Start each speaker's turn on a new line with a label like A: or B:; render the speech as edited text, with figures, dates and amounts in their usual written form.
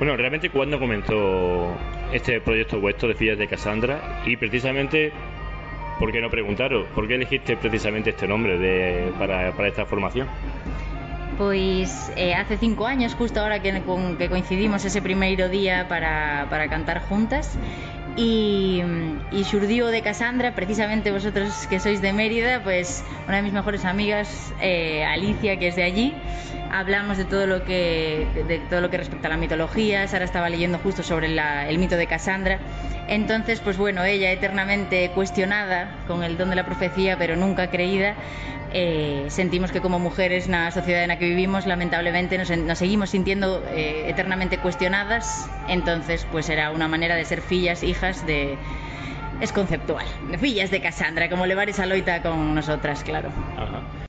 A: Bueno, realmente, ¿cuándo comenzó este proyecto vuestro de Fillas de Casandra? Y precisamente, ¿por qué no preguntaros? ¿Por qué elegiste precisamente este nombre para esta formación?
B: Pois hace 5 años, justo ahora que coincidimos ese primeiro día para cantar juntas, y xurdiu de Casandra, precisamente vosotros que sois de Mérida, pues una de mis mejores amigas, Alicia, que es de allí, hablamos de todo lo que respecta a la mitología. Sara estaba leyendo justo sobre el mito de Casandra. Entonces, pues bueno, ella eternamente cuestionada con el don de la profecía, pero nunca creída, sentimos que como mujeres na sociedade na que vivimos, lamentablemente nos seguimos sintiendo eternamente cuestionadas. Entonces, pues era una manera de ser fillas, hijas de... Es conceptual, fillas de Casandra, como levar esa loita con nosotras, claro.
A: Ajá.